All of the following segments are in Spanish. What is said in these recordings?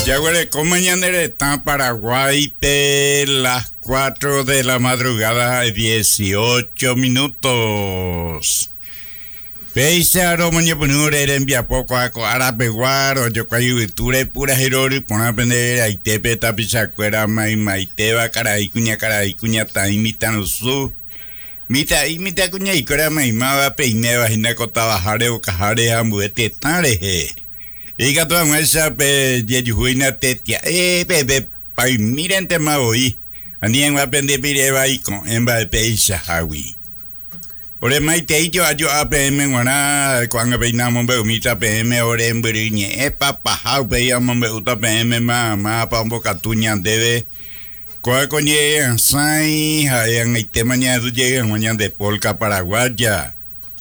Ya huele con mañana está en Paraguay de las 4 de la madrugada, 18 minutos. Veis a Romaño Punure en Viapoco a Coarapeguaro, yo cayo viture pura herori, pon a prender a Itepe tapizacuera, maiteba, caraicuña, taimita no su. Mita cuña y cora maimaba, peineba, jinacota bajare o cajare, ambuete, tareje. Y que toda esa yejuina tetia, bebé, pai, miren te maoi. Anien va a aprender pireba y con emba de peisa hawi. Por el maite yo APM guana cuando peinamos beumita PM ore en beriñe papa how veíamos beuta PM ma pa un bocatuña debe cuál coñe sai hayan este mañana tú llegas mañana de polka paraguaya.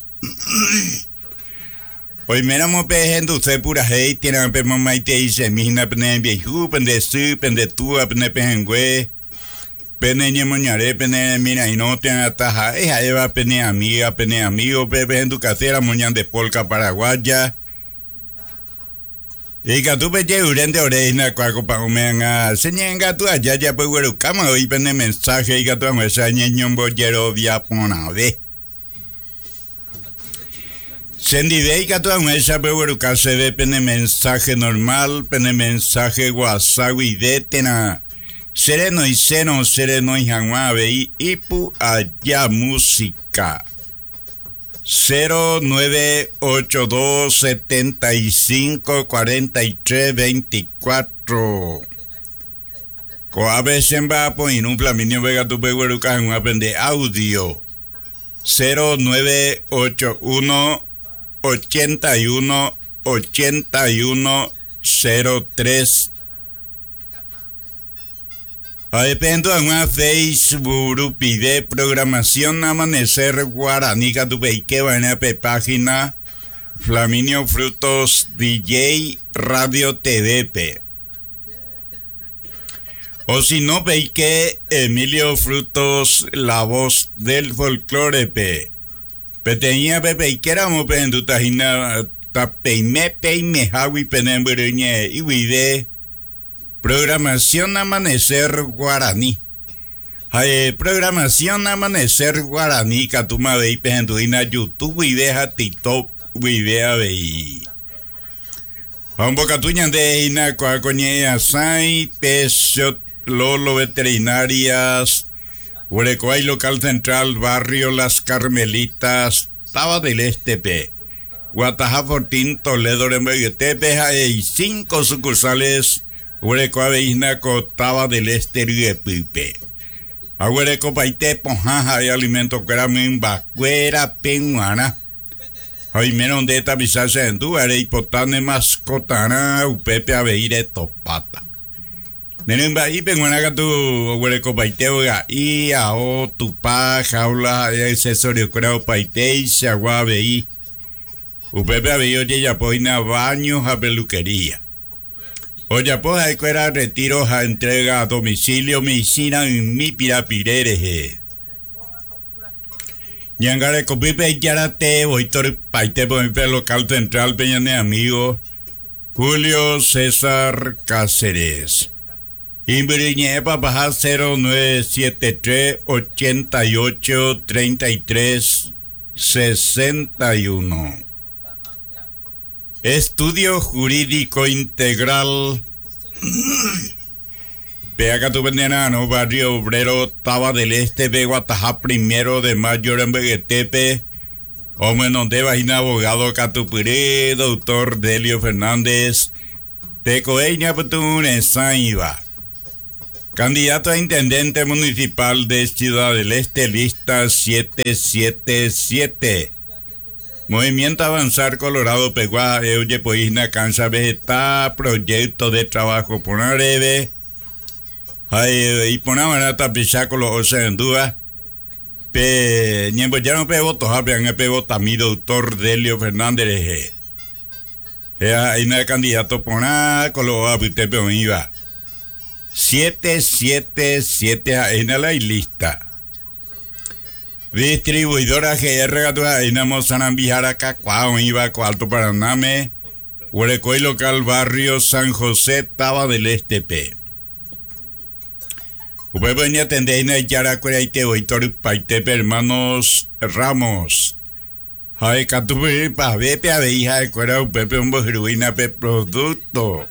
Hoy miramos pejendo usted pura hey tiene pe maite y se mina pene vieju pende su pende tu pende pejengüe. Pene ni moñare, pene mira y no tiene ataja, eva pene amigo, pepe en tu casera moñan de polka paraguaya. Y que tú peche urente oreina cuaco pa umenga, señenga tú allá ya pues güero cama hoy pene mensaje y que tú amo esa ñeñón bollero via pona ve. Sendi ve y que tú amo esa pues güero se ve pene mensaje normal, pene mensaje WhatsApp y de tena. Sereno y seno, sereno y janguave y ipu allá música 0982754324 Coabe semba po in un flaminio vega tu pegueruca en un aprende audio 0981 Dependo en una Facebook pide programación Amanecer Guaraní Catupeique va en la página Flaminio Frutos DJ Radio TVP. O si no peique Emilio Frutos la voz del folclore pe. Peteña peiquera mo pe en tu tajina tapeime jawi penembereñe y vide. Programación Amanecer Guaraní. Programación Amanecer Guaraní. Catuma vei penduina YouTube y deja TikTok idea vei. Hombo catuña de ina coacoñea sai peso lolo veterinarias. Huerecoay local central barrio Las Carmelitas. Taba del Este P. Guataja Fortín Toledo Rembeguetepe. Hay 5 sucursales. Huereco aveina cotaba del estéreo de pipe. Huereco paite ponjaja y alimento que era min vacuera penguana. Hoy menos de esta visarse en tu are hipotane mascotana upepe aveire topata. Nenen va y penguana que tu huereco paite oiga y a o tu pa jaula y accesorio creo paite y se agua veí. Upepe aveio ya poina baños a peluquería. Oye, pues hay que era retiros a entrega a domicilio, medicina en mi pirapirereje. Ñangare copipe yarate, voitor paite por mi local central peñane amigo Julio César Cáceres. Imbiriñe papaja 0973 88 33 61. Estudio Jurídico Integral. Pega tu venenano, barrio obrero, Taba del Este, Beguataja, 1 de mayo en Beguetepe. Hombre, donde vagina abogado Catupiré, doctor Delio Fernández. Tecoeña Petún en Saiba. Candidato a intendente municipal de Ciudad del Este, lista 777. Movimiento Avanzar Colorado Peguá, Euye Poisna, Cansa Vegetal, proyecto de trabajo por una breve. Y ponaban a tapizáculo o sea en duda. Ñembo ya no pegó tojape, han pegó también doctor Delio Fernández. Ahí no hay candidato por nada, con los usted pero iba. 777 ahí no la lista. Distribuidora GR Gatuja Inamo Sanambijara Cacuao iba con Alto Paraname Huerecoy local barrio San José Taba del Este P. Usted venía a atender en el Yaracuera y te voy a paite hermanos Ramos. Hay que tu pa vete a ver hija de cuera Pepe un bojeruina pe producto.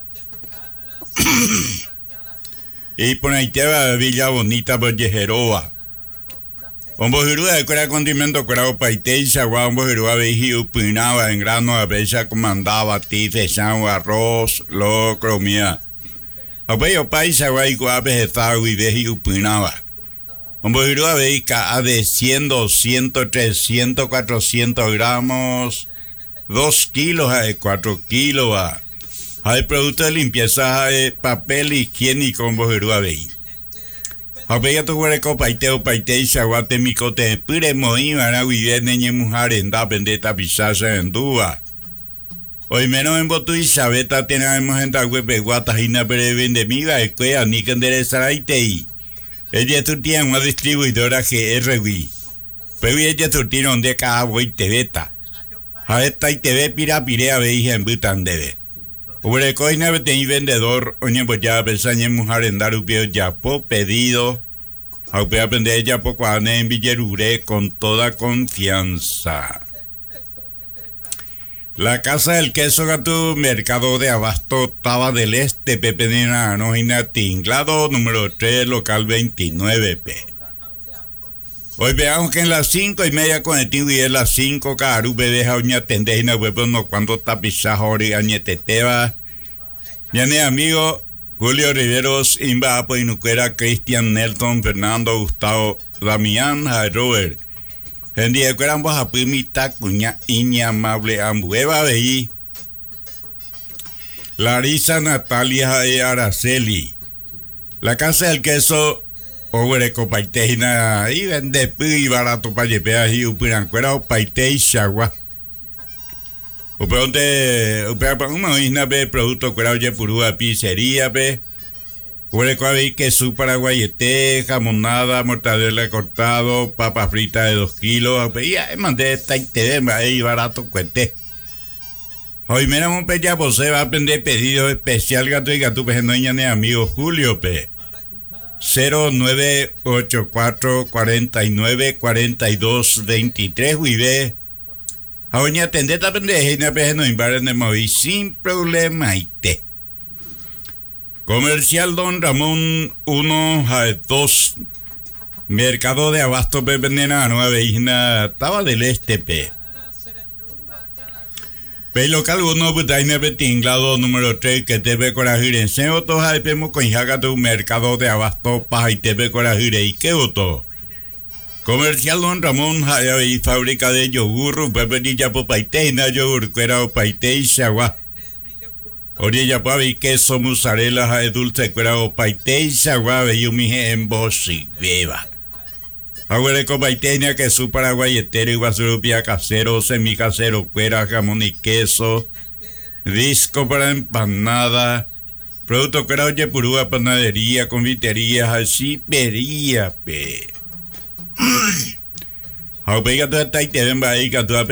Y por ahí te va a Villa Bonita por Yejeroa. Un bojeru de cuera condimento cuera paite y sagua un bojeru a veji upinaba en grano a veces comandaba tife sangue arroz lo comía. A ver país agua y guape estaba y veji upinaba. Un bojeru a veji a de 100, 200, 300, 400 gramos, 2 kilos a 4 kilos a. Hay productos de limpieza de papel higiénico en bojeru a veji. Apeya tu huereco paiteo paitei saguate micote pire moí para vivir neñe mujer en da pendeta pisasa en dúa. Hoy menos en botu y sabeta tenemos en da huepe guatajina pere vende miga escuela ni que enderezar itei. Ella tu tiene una distribuidora GRWI. Pero ella tu tiene donde cada voy te beta. A esta y te ve pira pirea veija en butan debe. Huereco y nave tení vendedor, oñe pues ya pensañe mujer en dar upio ya po pedido. Aunque aprender ya poco a en Villerure con toda confianza. La Casa del Queso Gato, mercado de abasto Taba del Este, Pepe Nina Anojina Tinglado, número 3, local 29P. Hoy veamos que en las 5:30 con el tío y en las 5 carupe deja uña tendejina huevo no cuando tapizaja ori añeteteba. Ya mi amigo Julio Riveros, Imba Apo Inuquera, Cristian Nelson, Fernando Gustavo, Damián, Robert. En día que eran baja primita, cuña, iña, amable, ambueva, veí. Larisa Natalia e Araceli. La Casa del Queso, Oguereco Paitejina, y vende pi barato para llevar y upirancuera o paitei chagua. Upeonte, una isna ve producto cuera oye purúa pizzería ve. Oguereco habí queso paraguayete, jamonada, mortadela cortado, papa frita de 2 kilos. Ya mandé esta y te ve ahí barato cuente. Hoy mira un pecha posee va a aprender pedido especial gato y gato pe no ñane amigo Julio pe. 0984 49 42 23 huive. Ahoña atendeta pendeja pe no invaren de moví sin problema y te. Comercial Don Ramón 1 a 2. Mercado de abasto pe pendena nueva isna Taba del Este pe. Pe local 1 butaina pe tinglado número 3 que te ve corajire. Se otro hay pemo con jaga tu mercado de abasto paja y te ve corajire y qué otro. Comercial Don Ramón hay fábrica de yogur, pepe ni ya popaiteina yogur cuera o paitei chagua. Orilla pavi queso mozzarella de dulce cuera o paitei chagua ve yo mi en bosi beba. Agüere copaiteña que su paraguayetero y basurupia casero, semicasero, cuera, jamón y queso, disco para empanada, producto cuera oye purúa, panadería, confitería, así pería, pe. Aupega tu esta y te ven va ahí que tu